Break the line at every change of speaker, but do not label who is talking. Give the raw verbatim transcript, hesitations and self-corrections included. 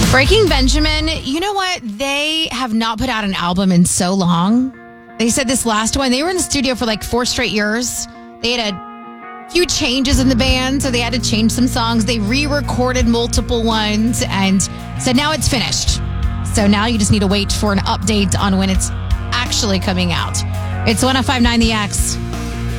Breaking Benjamin, you know what? They have not put out an album in so long. They said this last one, they were in the studio for like four straight years. They had a few changes in the band, so they had to change some songs. They re-recorded multiple ones and said now it's finished. So now you just need to wait for an update on when it's actually coming out. It's one oh five point nine The X.